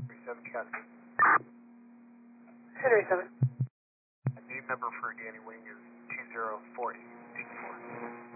37 Cascade. Henry 7. Name number for Danny Wing is 204884.